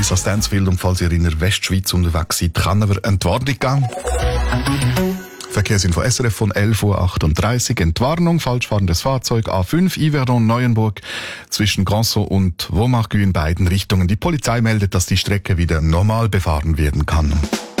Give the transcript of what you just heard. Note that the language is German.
Lisa Stansfield, und falls ihr in der Westschweiz unterwegs seid, kann aber Entwarnung gehen. Verkehrsinfo SRF von 11.38 Uhr. Entwarnung, falschfahrendes Fahrzeug A5 Yverdon-Neuenburg zwischen Granson und Wommargues in beiden Richtungen. Die Polizei meldet, dass die Strecke wieder normal befahren werden kann.